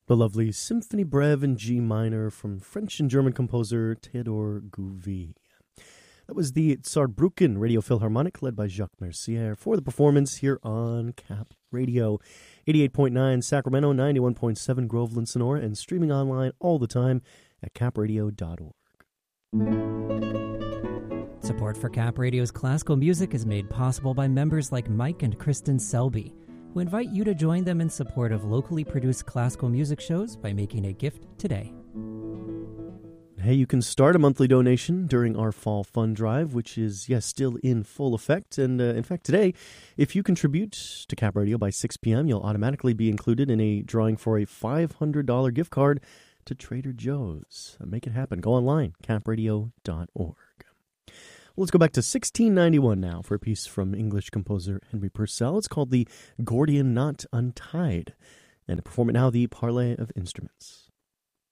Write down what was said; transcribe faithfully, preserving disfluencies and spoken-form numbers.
The lovely Symphony Breve in G minor from French and German composer Theodore Gouvy. That was the Saarbrücken Radio Philharmonic led by Jacques Mercier for the performance here on Cap Radio. eighty-eight point nine Sacramento, ninety-one point seven Groveland, Sonora, and streaming online all the time at cap radio dot org. Support for Cap Radio's classical music is made possible by members like Mike and Kristen Selby, who invite you to join them in support of locally produced classical music shows by making a gift today. Hey, you can start a monthly donation during our Fall Fund Drive, which is, yes, still in full effect. And uh, in fact, today, if you contribute to Cap Radio by six p.m., you'll automatically be included in a drawing for a five hundred dollars gift card to Trader Joe's. Make it happen. Go online, cap radio dot org. Well, let's go back to sixteen ninety-one now for a piece from English composer Henry Purcell. It's called The Gordian Knot Untied. And to perform it now, the Parley of Instruments.